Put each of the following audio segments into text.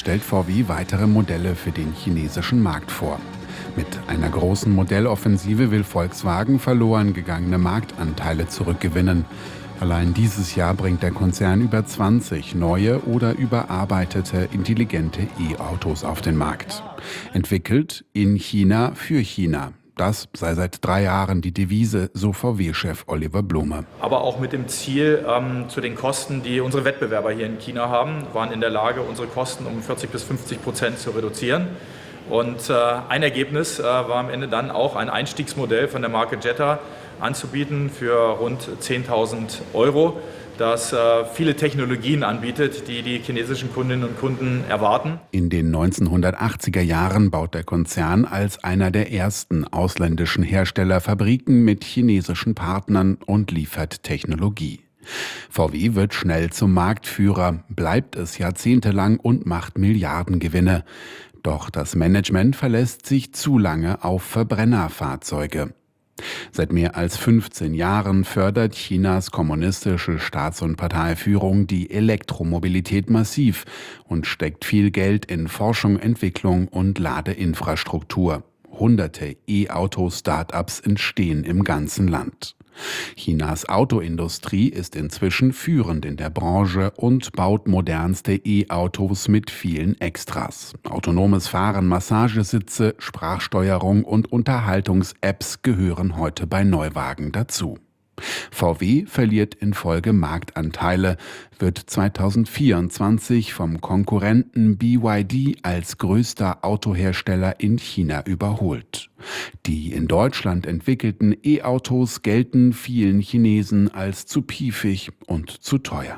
stellt VW weitere Modelle für den chinesischen Markt vor. Mit einer großen Modelloffensive will Volkswagen verloren gegangene Marktanteile zurückgewinnen. Allein dieses Jahr bringt der Konzern über 20 neue oder überarbeitete intelligente E-Autos auf den Markt. Entwickelt in China für China. Das sei seit 3 Jahren die Devise, so VW-Chef Oliver Blume. Aber auch mit dem Ziel, zu den Kosten, die unsere Wettbewerber hier in China haben, waren in der Lage, unsere Kosten um 40-50% zu reduzieren. Und ein Ergebnis war am Ende dann auch ein Einstiegsmodell von der Marke Jetta anzubieten für rund 10.000 €, das viele Technologien anbietet, die die chinesischen Kundinnen und Kunden erwarten. In den 1980er Jahren baut der Konzern als einer der ersten ausländischen Hersteller Fabriken mit chinesischen Partnern und liefert Technologie. VW wird schnell zum Marktführer, bleibt es jahrzehntelang und macht Milliardengewinne. Doch das Management verlässt sich zu lange auf Verbrennerfahrzeuge. Seit mehr als 15 Jahren fördert Chinas kommunistische Staats- und Parteiführung die Elektromobilität massiv und steckt viel Geld in Forschung, Entwicklung und Ladeinfrastruktur. Hunderte E-Auto-Startups entstehen im ganzen Land. Chinas Autoindustrie ist inzwischen führend in der Branche und baut modernste E-Autos mit vielen Extras. Autonomes Fahren, Massagesitze, Sprachsteuerung und Unterhaltungs-Apps gehören heute bei Neuwagen dazu. VW verliert in Folge Marktanteile, wird 2024 vom Konkurrenten BYD als größter Autohersteller in China überholt. Die in Deutschland entwickelten E-Autos gelten vielen Chinesen als zu piefig und zu teuer.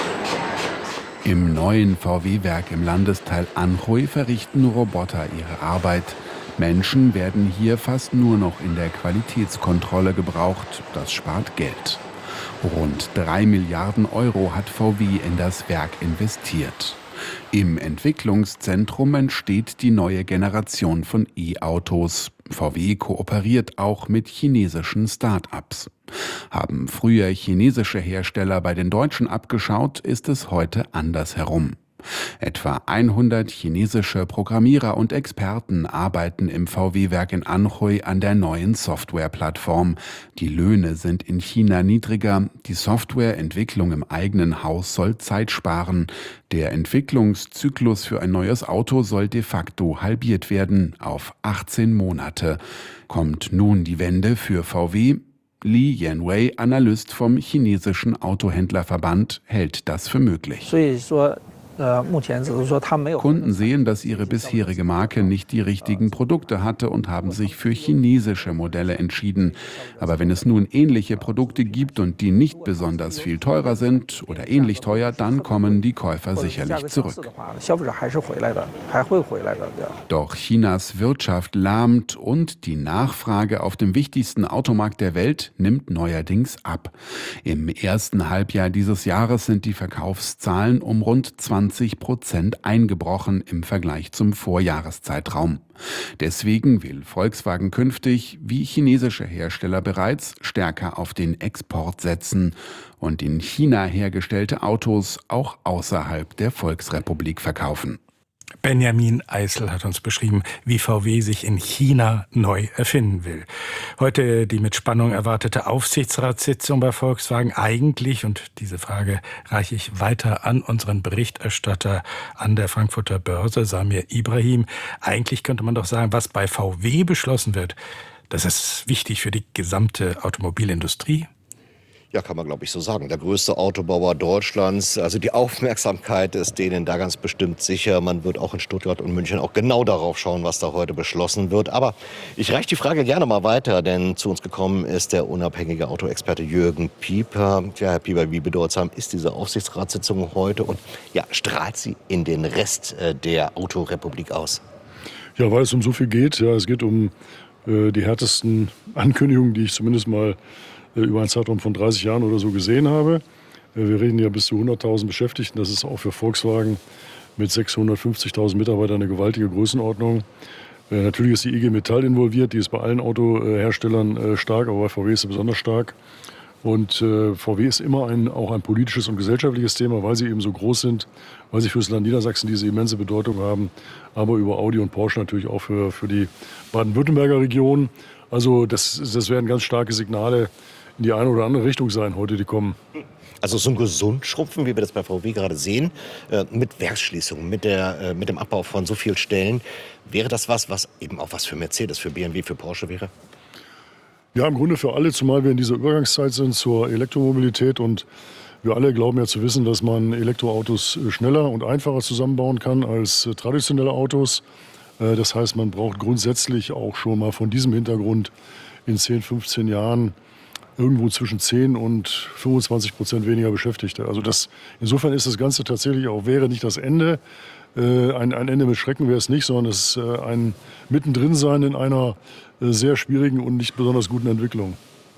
Im neuen VW-Werk im Landesteil Anhui verrichten Roboter ihre Arbeit. Menschen werden hier fast nur noch in der Qualitätskontrolle gebraucht. Das spart Geld. Rund 3 Milliarden € hat VW in das Werk investiert. Im Entwicklungszentrum entsteht die neue Generation von E-Autos. VW kooperiert auch mit chinesischen Start-ups. Haben früher chinesische Hersteller bei den Deutschen abgeschaut, ist es heute andersherum. Etwa 100 chinesische Programmierer und Experten arbeiten im VW-Werk in Anhui an der neuen Softwareplattform. Die Löhne sind in China niedriger. Die Softwareentwicklung im eigenen Haus soll Zeit sparen. Der Entwicklungszyklus für ein neues Auto soll de facto halbiert werden auf 18 Monate. Kommt nun die Wende für VW? Li Yanwei, Analyst vom chinesischen Autohändlerverband, hält das für möglich. Kunden sehen, dass ihre bisherige Marke nicht die richtigen Produkte hatte und haben sich für chinesische Modelle entschieden. Aber wenn es nun ähnliche Produkte gibt und die nicht besonders viel teurer sind oder ähnlich teuer, dann kommen die Käufer sicherlich zurück. Doch Chinas Wirtschaft lahmt und die Nachfrage auf dem wichtigsten Automarkt der Welt nimmt neuerdings ab. Im ersten Halbjahr dieses Jahres sind die Verkaufszahlen um rund 20% eingebrochen im Vergleich zum Vorjahreszeitraum. Deswegen will Volkswagen künftig, wie chinesische Hersteller bereits, stärker auf den Export setzen und in China hergestellte Autos auch außerhalb der Volksrepublik verkaufen. Benjamin Eisel hat uns beschrieben, wie VW sich in China neu erfinden will. Heute die mit Spannung erwartete Aufsichtsratssitzung bei Volkswagen. Eigentlich, und diese Frage reiche ich weiter an unseren Berichterstatter an der Frankfurter Börse, Samir Ibrahim. Eigentlich könnte man doch sagen, was bei VW beschlossen wird, das ist wichtig für die gesamte Automobilindustrie. Ja, kann man, glaube ich, so sagen. Der größte Autobauer Deutschlands. Also die Aufmerksamkeit ist denen da ganz bestimmt sicher. Man wird auch in Stuttgart und München auch genau darauf schauen, was da heute beschlossen wird. Aber ich reiche die Frage gerne mal weiter, denn zu uns gekommen ist der unabhängige Autoexperte Jürgen Pieper. Ja, Herr Pieper, wie bedeutsam ist diese Aufsichtsratssitzung heute? Und ja, strahlt sie in den Rest der Autorepublik aus? Ja, weil es um so viel geht. Ja, es geht um die härtesten Ankündigungen, die ich zumindest mal über einen Zeitraum von 30 Jahren oder so gesehen habe. Wir reden ja bis zu 100.000 Beschäftigten. Das ist auch für Volkswagen mit 650.000 Mitarbeitern eine gewaltige Größenordnung. Natürlich ist die IG Metall involviert. Die ist bei allen Autoherstellern stark, aber bei VW ist sie besonders stark. Und VW ist immer auch ein politisches und gesellschaftliches Thema, weil sie eben so groß sind, weil sie fürs Land Niedersachsen diese immense Bedeutung haben, aber über Audi und Porsche natürlich auch für die Baden-Württemberger Region. Also das werden ganz starke Signale in die eine oder andere Richtung sein heute, die kommen. Also so ein Gesundschrumpfen, wie wir das bei VW gerade sehen, mit Werksschließungen, mit dem Abbau von so vielen Stellen, wäre das was eben auch was für Mercedes, für BMW, für Porsche wäre? Ja, im Grunde für alle, zumal wir in dieser Übergangszeit sind zur Elektromobilität und wir alle glauben ja zu wissen, dass man Elektroautos schneller und einfacher zusammenbauen kann als traditionelle Autos. Das heißt, man braucht grundsätzlich auch schon mal von diesem Hintergrund in 10, 15 Jahren irgendwo zwischen 10 und 25% weniger Beschäftigte. Also insofern ist das Ganze tatsächlich auch, wäre nicht das Ende. Ein Ende mit Schrecken wäre es nicht, sondern es ist ein Mittendrin-Sein in einer sehr schwierigen und nicht besonders guten Entwicklung.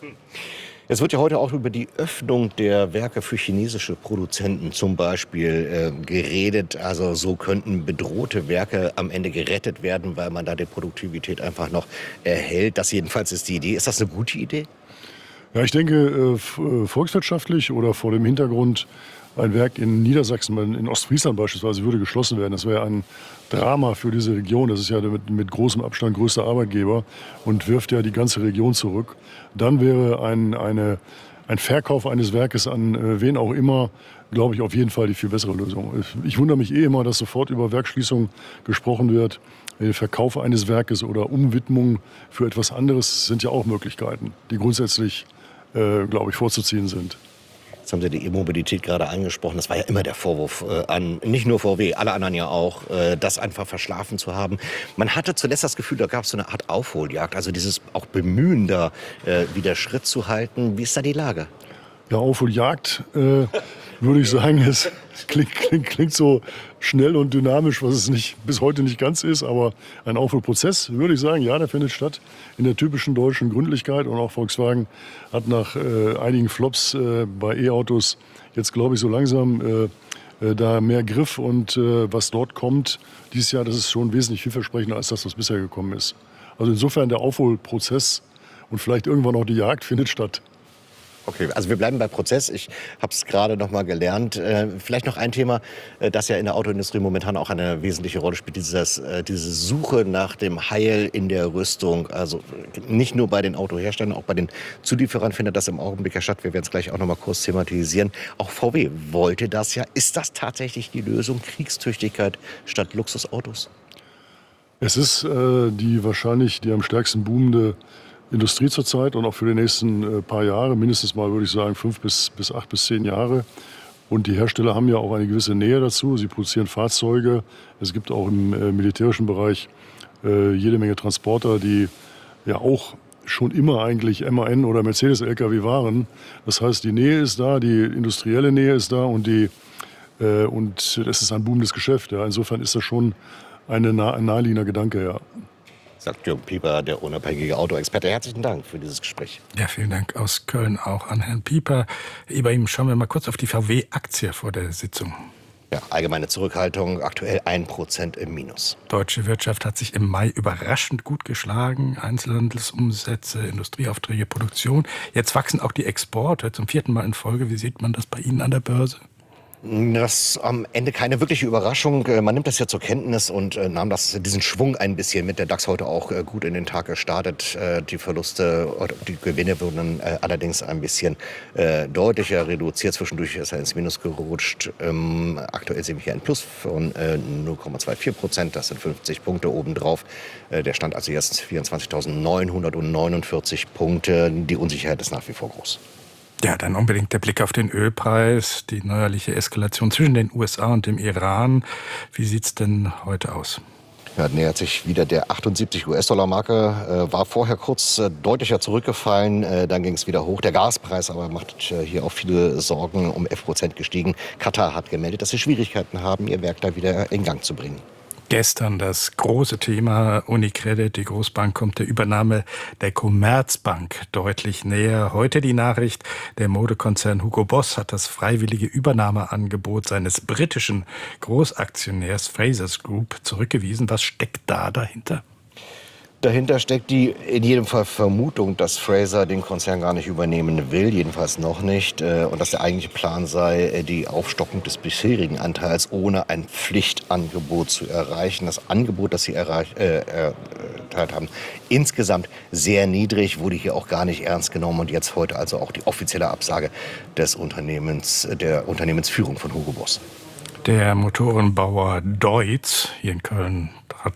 Es wird ja heute auch über die Öffnung der Werke für chinesische Produzenten zum Beispiel geredet. Also so könnten bedrohte Werke am Ende gerettet werden, weil man da die Produktivität einfach noch erhält. Das jedenfalls ist die Idee. Ist das eine gute Idee? Ja, ich denke, volkswirtschaftlich oder vor dem Hintergrund, ein Werk in Niedersachsen, in Ostfriesland beispielsweise, würde geschlossen werden. Das wäre ein Drama für diese Region. Das ist ja mit großem Abstand größter Arbeitgeber und wirft ja die ganze Region zurück. Dann wäre ein Verkauf eines Werkes an wen auch immer, glaube ich, auf jeden Fall die viel bessere Lösung. Ich wundere mich immer, dass sofort über Werksschließung gesprochen wird. Verkauf eines Werkes oder Umwidmung für etwas anderes sind ja auch Möglichkeiten, die grundsätzlich, glaube ich, vorzuziehen sind. Jetzt haben Sie die E-Mobilität gerade angesprochen. Das war ja immer der Vorwurf an nicht nur VW, alle anderen ja auch, das einfach verschlafen zu haben. Man hatte zuletzt das Gefühl, da gab es so eine Art Aufholjagd, also dieses auch Bemühen, da wieder Schritt zu halten. Wie ist da die Lage? Ja, Aufholjagd, würde ich sagen, es klingt so schnell und dynamisch, was es bis heute nicht ganz ist. Aber ein Aufholprozess, würde ich sagen, ja, der findet statt in der typischen deutschen Gründlichkeit. Und auch Volkswagen hat nach einigen Flops bei E-Autos jetzt, glaube ich, so langsam da mehr Griff. Und was dort kommt dieses Jahr, das ist schon wesentlich vielversprechender als das, was bisher gekommen ist. Also insofern der Aufholprozess und vielleicht irgendwann auch die Jagd findet statt. Okay, also wir bleiben bei Prozess. Ich habe es gerade noch mal gelernt. Vielleicht noch ein Thema, das ja in der Autoindustrie momentan auch eine wesentliche Rolle spielt, diese Suche nach dem Heil in der Rüstung. Also nicht nur bei den Autoherstellern, auch bei den Zulieferern findet das im Augenblick ja statt. Wir werden es gleich auch noch mal kurz thematisieren. Auch VW wollte das ja. Ist das tatsächlich die Lösung? Kriegstüchtigkeit statt Luxusautos? Es ist wahrscheinlich die am stärksten boomende Industrie zurzeit und auch für die nächsten paar Jahre, mindestens mal würde ich sagen 5 bis 8 bis 10 Jahre. Und die Hersteller haben ja auch eine gewisse Nähe dazu. Sie produzieren Fahrzeuge. Es gibt auch im militärischen Bereich jede Menge Transporter, die ja auch schon immer eigentlich MAN oder Mercedes-LKW waren. Das heißt, die Nähe ist da, die industrielle Nähe ist da und das ist ein boomendes Geschäft. Ja. Insofern ist das schon ein naheliegender Gedanke, ja. Sagt Jürgen Pieper, der unabhängige Autoexperte. Herzlichen Dank für dieses Gespräch. Ja, vielen Dank aus Köln auch an Herrn Pieper. Ibrahim, schauen wir mal kurz auf die VW-Aktie vor der Sitzung. Ja, allgemeine Zurückhaltung, aktuell 1% im Minus. Deutsche Wirtschaft hat sich im Mai überraschend gut geschlagen. Einzelhandelsumsätze, Industrieaufträge, Produktion. Jetzt wachsen auch die Exporte zum 4. Mal in Folge. Wie sieht man das bei Ihnen an der Börse? Das ist am Ende keine wirkliche Überraschung. Man nimmt das ja zur Kenntnis und nahm diesen Schwung ein bisschen mit. Der DAX heute auch gut in den Tag gestartet. Die Verluste, die Gewinne wurden allerdings ein bisschen deutlicher reduziert. Zwischendurch ist er ins Minus gerutscht. Aktuell sehen wir hier ein Plus von 0,24%. Das sind 50 Punkte obendrauf. Der stand also jetzt 24.949 Punkte. Die Unsicherheit ist nach wie vor groß. Ja, dann unbedingt der Blick auf den Ölpreis, die neuerliche Eskalation zwischen den USA und dem Iran. Wie sieht's denn heute aus? Ja, nähert sich wieder der 78 US-Dollar-Marke, war vorher kurz deutlicher zurückgefallen, dann ging es wieder hoch. Der Gaspreis aber macht hier auch viele Sorgen, um 11% gestiegen. Katar hat gemeldet, dass sie Schwierigkeiten haben, ihr Werk da wieder in Gang zu bringen. Gestern das große Thema Unicredit, die Großbank, kommt der Übernahme der Commerzbank deutlich näher. Heute die Nachricht, der Modekonzern Hugo Boss hat das freiwillige Übernahmeangebot seines britischen Großaktionärs Frasers Group zurückgewiesen. Was steckt da dahinter? Dahinter steckt die in jedem Fall Vermutung, dass Fraser den Konzern gar nicht übernehmen will, jedenfalls noch nicht. Und dass der eigentliche Plan sei, die Aufstockung des bisherigen Anteils ohne ein Pflichtangebot zu erreichen. Das Angebot, das sie erteilt haben, insgesamt sehr niedrig, wurde hier auch gar nicht ernst genommen. Und jetzt heute also auch die offizielle Absage des Unternehmens, der Unternehmensführung von Hugo Boss. Der Motorenbauer Deutz, hier in Köln,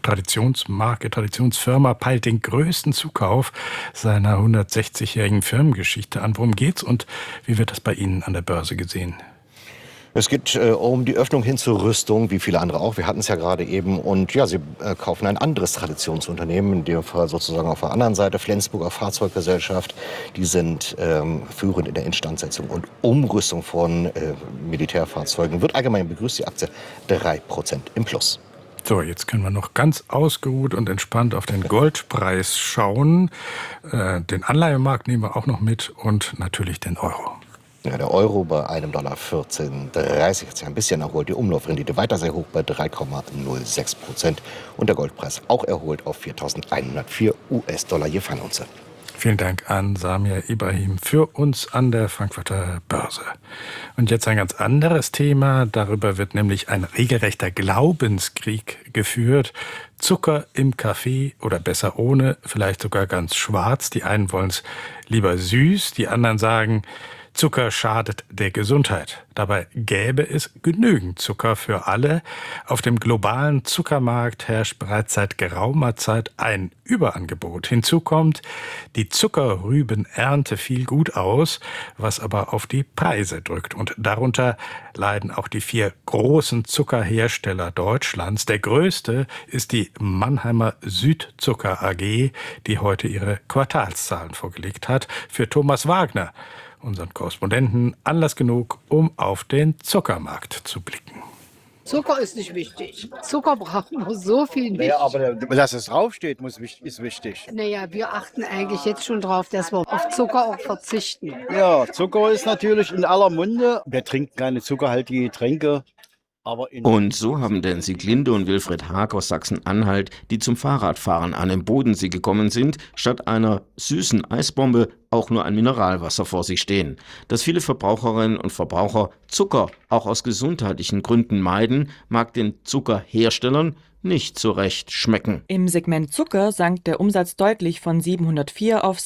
Traditionsfirma, peilt den größten Zukauf seiner 160-jährigen Firmengeschichte an. Worum geht's und wie wird das bei Ihnen an der Börse gesehen? Es geht um die Öffnung hin zur Rüstung, wie viele andere auch. Wir hatten es ja gerade eben. Und ja, sie kaufen ein anderes Traditionsunternehmen, in dem Fall sozusagen auf der anderen Seite, Flensburger Fahrzeuggesellschaft. Die sind führend in der Instandsetzung und Umrüstung von Militärfahrzeugen. Wird allgemein begrüßt, die Aktie 3% im Plus. So, jetzt können wir noch ganz ausgeruht und entspannt auf den Goldpreis schauen. Den Anleihemarkt nehmen wir auch noch mit und natürlich den Euro. Ja, der Euro bei $1,1430, jetzt ein bisschen erholt, die Umlaufrendite weiter sehr hoch bei 3,06% und der Goldpreis auch erholt auf 4.104 US-Dollar je Fangunze. Vielen Dank an Samir Ibrahim für uns an der Frankfurter Börse. Und jetzt ein ganz anderes Thema. Darüber wird nämlich ein regelrechter Glaubenskrieg geführt. Zucker im Kaffee oder besser ohne, vielleicht sogar ganz schwarz. Die einen wollen es lieber süß, die anderen sagen, Zucker schadet der Gesundheit. Dabei gäbe es genügend Zucker für alle. Auf dem globalen Zuckermarkt herrscht bereits seit geraumer Zeit ein Überangebot. Hinzu kommt, die Zuckerrübenernte fiel gut aus, was aber auf die Preise drückt. Und darunter leiden auch die 4 großen Zuckerhersteller Deutschlands. Der größte ist die Mannheimer Südzucker AG, die heute ihre Quartalszahlen vorgelegt hat. Für Thomas Wagner, unseren Korrespondenten, Anlass genug, um auf den Zuckermarkt zu blicken. Zucker ist nicht wichtig. Zucker braucht nur so viel nicht. Naja, aber dass es draufsteht, ist wichtig. Naja, wir achten eigentlich jetzt schon drauf, dass wir auf Zucker auch verzichten. Ja, Zucker ist natürlich in aller Munde. Wir trinken keine zuckerhaltige Getränke. Und so haben denn Sieglinde und Wilfried Haag aus Sachsen-Anhalt, die zum Fahrradfahren an den Bodensee gekommen sind, statt einer süßen Eisbombe auch nur ein Mineralwasser vor sich stehen. Dass viele Verbraucherinnen und Verbraucher Zucker auch aus gesundheitlichen Gründen meiden, mag den Zuckerherstellern nicht so recht schmecken. Im Segment Zucker sank der Umsatz deutlich von 704 auf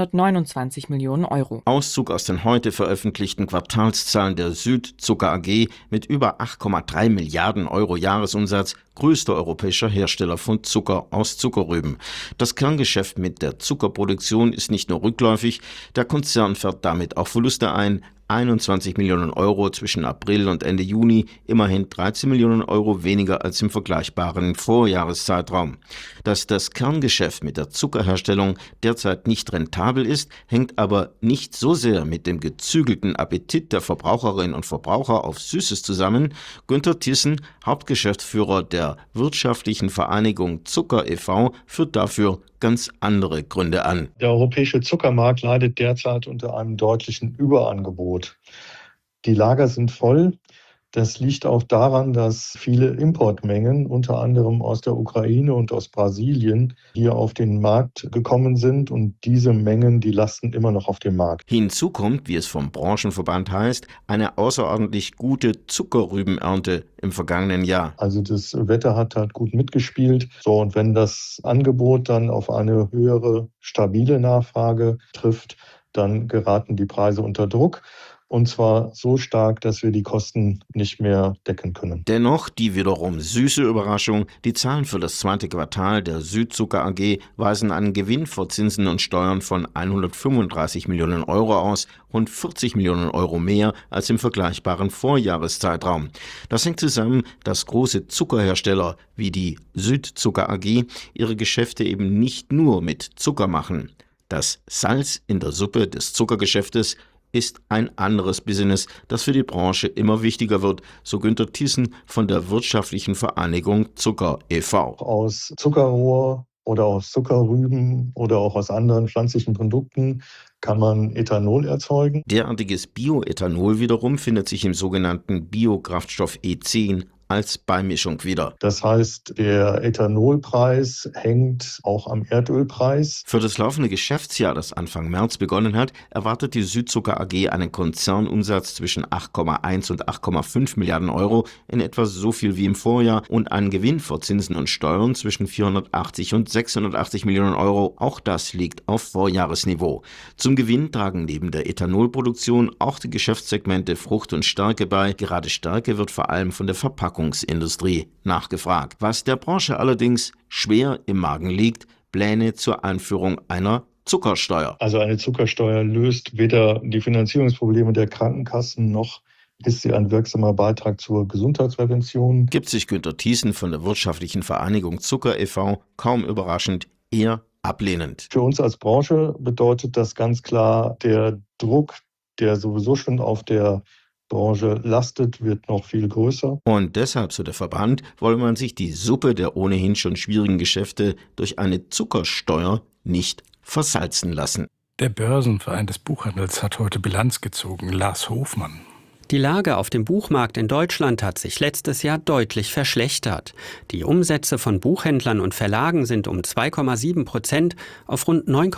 629 Millionen Euro. Auszug aus den heute veröffentlichten Quartalszahlen der Südzucker AG mit über 8,3 Milliarden Euro Jahresumsatz, größter europäischer Hersteller von Zucker aus Zuckerrüben. Das Kerngeschäft mit der Zuckerproduktion ist nicht nur rückläufig, der Konzern fährt damit auch Verluste ein. 21 Millionen Euro zwischen April und Ende Juni, immerhin 13 Millionen Euro weniger als im vergleichbaren Vorjahreszeitraum. Dass das Kerngeschäft mit der Zuckerherstellung derzeit nicht rentabel ist, hängt aber nicht so sehr mit dem gezügelten Appetit der Verbraucherinnen und Verbraucher auf Süßes zusammen. Günter Thyssen, Hauptgeschäftsführer der Wirtschaftlichen Vereinigung Zucker e.V., führt dafür ganz andere Gründe an. Der europäische Zuckermarkt leidet derzeit unter einem deutlichen Überangebot. Die Lager sind voll. Das liegt auch daran, dass viele Importmengen, unter anderem aus der Ukraine und aus Brasilien, hier auf den Markt gekommen sind. Und diese Mengen, die lasten immer noch auf dem Markt. Hinzu kommt, wie es vom Branchenverband heißt, eine außerordentlich gute Zuckerrübenernte im vergangenen Jahr. Also das Wetter hat halt gut mitgespielt. So, und wenn das Angebot dann auf eine höhere, stabile Nachfrage trifft, dann geraten die Preise unter Druck. Und zwar so stark, dass wir die Kosten nicht mehr decken können. Dennoch die wiederum süße Überraschung. Die Zahlen für das zweite Quartal der Südzucker AG weisen einen Gewinn vor Zinsen und Steuern von 135 Millionen Euro aus, rund 40 Millionen Euro mehr als im vergleichbaren Vorjahreszeitraum. Das hängt zusammen, dass große Zuckerhersteller wie die Südzucker AG ihre Geschäfte eben nicht nur mit Zucker machen. Das Salz in der Suppe des Zuckergeschäftes ist ein anderes Business, das für die Branche immer wichtiger wird, so Günter Thyssen von der Wirtschaftlichen Vereinigung Zucker e.V. Aus Zuckerrohr oder aus Zuckerrüben oder auch aus anderen pflanzlichen Produkten kann man Ethanol erzeugen. Derartiges Bioethanol wiederum findet sich im sogenannten Biokraftstoff E10 als Beimischung wieder. Das heißt, der Ethanolpreis hängt auch am Erdölpreis. Für das laufende Geschäftsjahr, das Anfang März begonnen hat, erwartet die Südzucker AG einen Konzernumsatz zwischen 8,1 und 8,5 Milliarden Euro, in etwa so viel wie im Vorjahr, und einen Gewinn vor Zinsen und Steuern zwischen 480 und 680 Millionen Euro. Auch das liegt auf Vorjahresniveau. Zum Gewinn tragen neben der Ethanolproduktion auch die Geschäftssegmente Frucht und Stärke bei. Gerade Stärke wird vor allem von der Verpackungsindustrie nachgefragt. Was der Branche allerdings schwer im Magen liegt: Pläne zur Einführung einer Zuckersteuer. Also eine Zuckersteuer löst weder die Finanzierungsprobleme der Krankenkassen noch ist sie ein wirksamer Beitrag zur Gesundheitsprävention. Gibt sich Günter Thiessen von der Wirtschaftlichen Vereinigung Zucker e.V. kaum überraschend eher ablehnend. Für uns als Branche bedeutet das ganz klar, der Druck, der sowieso schon auf der Branche lastet, wird noch viel größer. Und deshalb, so der Verband, wolle man sich die Suppe der ohnehin schon schwierigen Geschäfte durch eine Zuckersteuer nicht versalzen lassen. Der Börsenverein des Buchhandels hat heute Bilanz gezogen. Lars Hofmann. Die Lage auf dem Buchmarkt in Deutschland hat sich letztes Jahr deutlich verschlechtert. Die Umsätze von Buchhändlern und Verlagen sind um 2,7% auf rund 9,5